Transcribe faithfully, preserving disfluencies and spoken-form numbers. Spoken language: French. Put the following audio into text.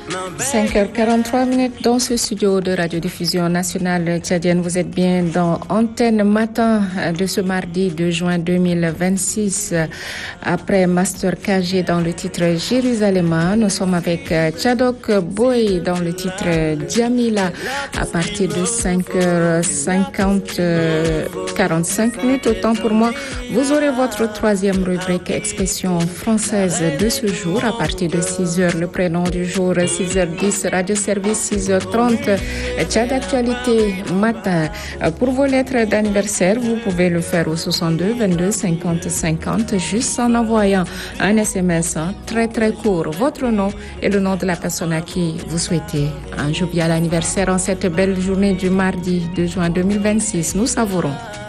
cinq heures quarante-trois minutes dans ce studio de radiodiffusion nationale tchadienne. Vous êtes bien dans Antenne Matin de ce mardi deux juin deux mille vingt-six. Après Master K G dans le titre Jérusalem, nous sommes avec Tchadok Boy dans le titre Djamila à partir de cinq heures cinquante, quarante-cinq minutes. Autant pour moi, vous aurez votre troisième rubrique expression française de ce jour à partir de six heures. Le prénom du jour, six heures dix, Radio Service, six heures trente, Tchad Actualité matin. Pour vos lettres d'anniversaire, vous pouvez le faire au soixante-deux vingt-deux cinquante cinquante, juste en envoyant un S M S très très court, votre nom et le nom de la personne à qui vous souhaitez un jovial anniversaire en cette belle journée du mardi deux juin deux mille vingt-six. Nous savourons.